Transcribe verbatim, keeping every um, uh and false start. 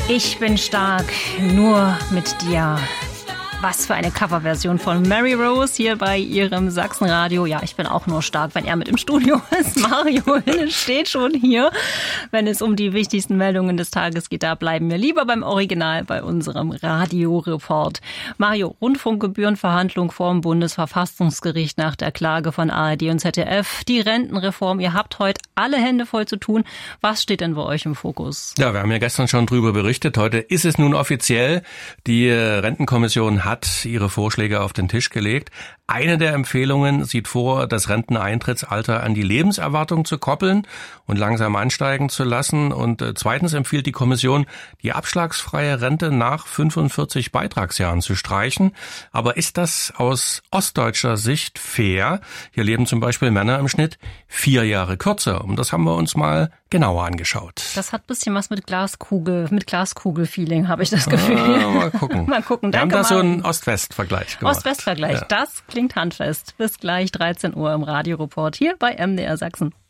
Ich bin stark, nur mit dir. Was für eine Coverversion von Mary Rose hier bei ihrem Sachsenradio. Ja, ich bin auch nur stark, wenn er mit im Studio ist. Mario Hinne steht schon hier. Wenn es um die wichtigsten Meldungen des Tages geht, da bleiben wir lieber beim Original, bei unserem Radioreport. Mario, Rundfunkgebührenverhandlung vor dem Bundesverfassungsgericht nach der Klage von A R D und Z D F. Die Rentenreform, ihr habt heute alle Hände voll zu tun. Was steht denn bei euch im Fokus? Ja, wir haben ja gestern schon drüber berichtet. Heute ist es nun offiziell. Die Rentenkommission hat ihre Vorschläge auf den Tisch gelegt. Eine der Empfehlungen sieht vor, das Renteneintrittsalter an die Lebenserwartung zu koppeln und langsam ansteigen zu lassen. Und zweitens empfiehlt die Kommission, die abschlagsfreie Rente nach fünfundvierzig Beitragsjahren zu streichen. Aber ist das aus ostdeutscher Sicht fair? Hier leben zum Beispiel Männer im Schnitt vier Jahre kürzer. Und das haben wir uns mal genauer angeschaut. Das hat ein bisschen was mit Glaskugel, mit Glaskugel-Feeling, habe ich das Gefühl. Ah, mal gucken. mal gucken. Wir Danke, haben da so Mario. einen Ost-West-Vergleich gemacht. Ost-West-Vergleich, ja. Das klingt handfest. Bis gleich dreizehn Uhr im Radioreport hier bei M D R Sachsen.